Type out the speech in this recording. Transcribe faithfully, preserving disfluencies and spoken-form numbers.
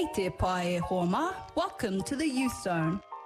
Te pae homa. Welcome to the Youth Zone.